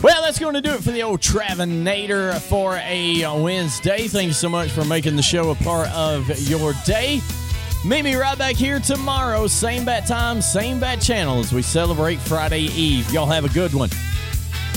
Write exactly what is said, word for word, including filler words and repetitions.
Well, that's going to do it for the old Travinator for a Wednesday. Thank you so much for making the show a part of your day. Meet me right back here tomorrow. Same bat time, same bat channel as we celebrate Friday Eve. Y'all have a good one.